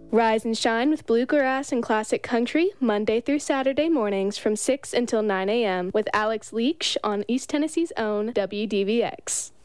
Rise and shine with bluegrass and classic country, Monday through Saturday mornings from 6 until 9 a.m. with Alex Leach on East Tennessee's own WDVX.